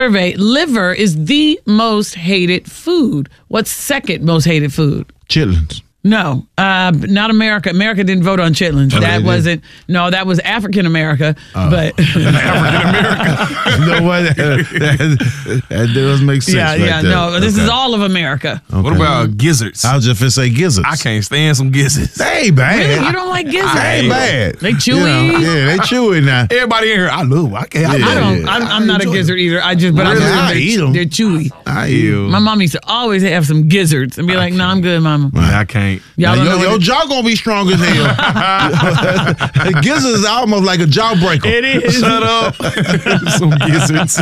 survey, liver is the most hated food. What's second most hated food? Chitlins. No, not America. America didn't vote on chitlins. That wasn't. No, that was African America. But African America. No way. That does make sense. Yeah. No, this is all of America. Okay. What about gizzards? I was just finna say gizzards. I can't stand some gizzards. They ain't bad. Really? You don't like gizzards? They ain't bad. They chewy. Yeah, they chewy now. Everybody in here, I love. I can't. I'm not a gizzard either. I eat them. They're chewy. I eat them. My mom used to always have some gizzards and be like, "No, I'm good, Mama." I can't. Your jaw gonna be strong as hell. Gizzards is almost like a jawbreaker. It is. Shut up. Some gizzards.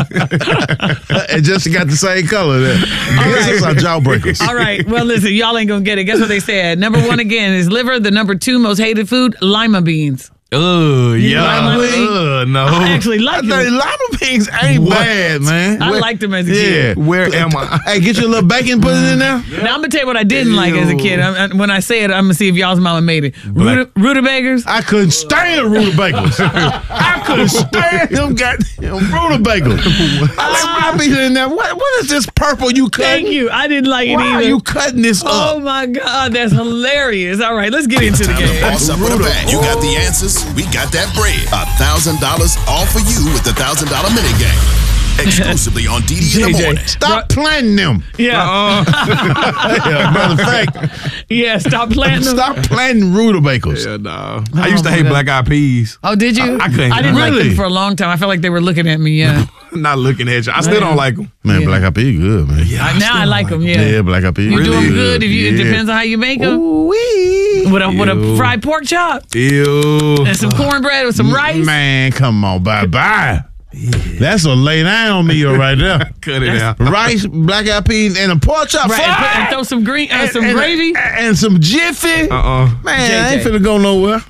It just got the same color. Gizzards are jawbreakers. All right. Well, listen, y'all ain't gonna get it. Guess what they said? Number one again is liver. The number two most hated food, lima beans. Yeah. No. I actually like them. Lima beans ain't bad, man. I liked them as a kid. Where am I? Hey, get your little bacon, put it in there. Now, I'm going to tell you what I didn't like as a kid. When I say it, I'm going to see if y'all's mama made it. Rutabagas. I couldn't stand rutabagas. I couldn't stand them goddamn rutabagas. I be in there. What is this purple you cutting? Thank you. I didn't like it either. Why are you cutting this up? Oh, my God. That's hilarious. All right, let's get into the game. Boss up with a bag. You got the answers. We got that bread. $1,000 all for you with the $1,000 minigame. Exclusively on DD in the morning. Stop planting them. Yeah. Matter of fact. Yeah, stop planting them. Stop planting rutabagas. Yeah, no. I used to hate black eyed peas. Oh, did you? I couldn't. I didn't like Really? them for a long time. I felt like they were looking at me. Yeah. Not looking at you. I still don't like them. Man, black eyed pea good, man. Yeah, Now I like them. Yeah. Yeah, black eyed pea. You do really them good. If you, yeah. It depends on how you make them. Ooh-wee. With a fried pork chop Ew. and some cornbread with some rice. Man, come on, bye-bye. That's a lay down meal right there. Cut it out. Rice, black eyed peas, and a pork chop Right, fried. and throw some some gravy. And some jiffy. Man, I ain't JJ. finna go nowhere.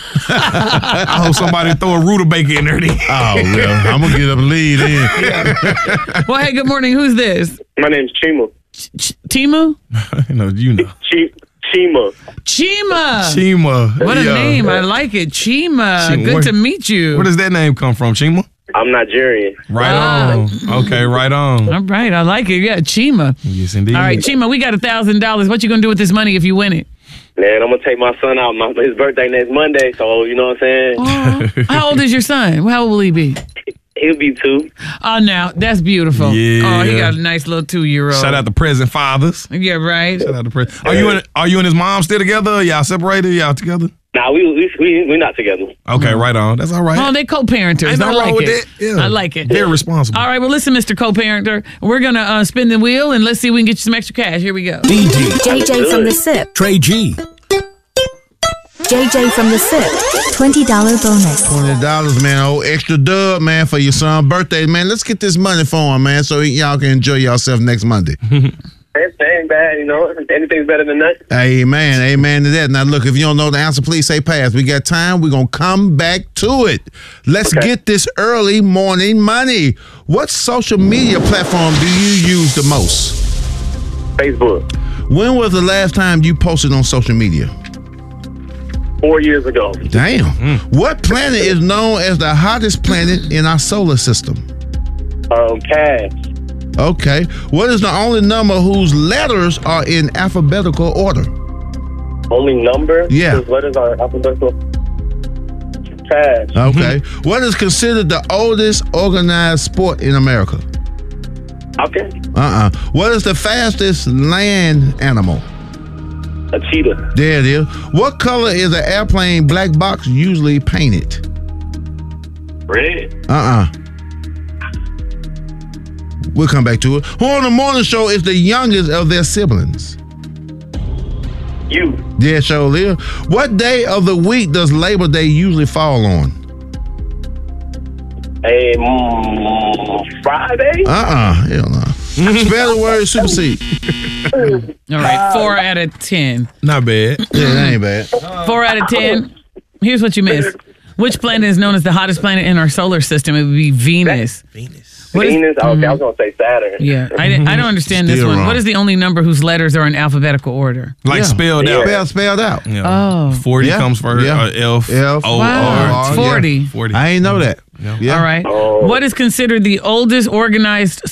I hope somebody throw a rutabaga in there. Then. Oh, well, I'm gonna get up and lead in. Well, hey, good morning. Who's this? My name's Chima. Timu? You know. Chima. Chima. Chima. What a Yeah. name. I like it. Chima. Good to meet you. Where does that name come from, Chima? I'm Nigerian. Right Wow. on. Okay, right on. All right. I like it. Yeah, Chima. Yes, indeed. All right, Chima, we got $1,000. What you going to do with this money if you win it? Man, I'm going to take my son out. His birthday next Monday, so you know what I'm saying? How old is your son? How old will he be? He'll be 2. Oh, now, that's beautiful. Yeah. Oh, he got a nice little 2-year-old. Shout out to present fathers. Yeah, right. Shout out to present. Are you and his mom still together? Y'all separated? Y'all together? Nah, we not together. Okay, right on. That's all right. Oh, they co-parenters. Ain't I nothing like wrong with it. that. Yeah. I like it. They're responsible. All right, well, listen, Mr. Co-parenter. We're going to spin the wheel, and let's see if we can get you some extra cash. Here we go. JJ from the SIP. Trey G. JJ from the SIP. $20 bonus. $20, man. Oh, extra dub, man, for your son's birthday, man. Let's get this money for him, man, so y'all can enjoy yourself next Monday. That ain't bad, you know. Anything's better than nothing. Amen. Amen to that. Now, look, if you don't know the answer, please say pass. We got time. We're going to come back to it. Let's get this early morning money. What social media platform do you use the most? Facebook. When was the last time you posted on social media? 4 years ago. Damn. What planet is known as the hottest planet in our solar system? Cash. Okay. What is the only number whose letters are in alphabetical order? Only number? Yeah. Whose letters are alphabetical? Cash. Okay. What is considered the oldest organized sport in America? Okay. What is the fastest land animal? A cheetah. There it is. What color is an airplane black box usually painted? Red. We'll come back to it. Who on the morning show is the youngest of their siblings? You. Yeah, sure is. What day of the week does Labor Day usually fall on? Friday? Hell no. Spell the word supersede. All right, 4 out of 10. Not bad. Yeah, that ain't bad. 4 out of 10. Here's what you missed. Which planet is known as the hottest planet in our solar system? It would be Venus. What is- Venus? Okay, I was gonna say Saturn. Yeah, I don't understand this Still one. wrong. What is the only number whose letters are in alphabetical order? Like spelled out. Spelled out. Yeah. Oh. 40 Yeah. comes first. Yeah. F. F. O. Wow, R. it's 40. 40. I ain't know that. Yeah. All right. Oh. What is considered the oldest organized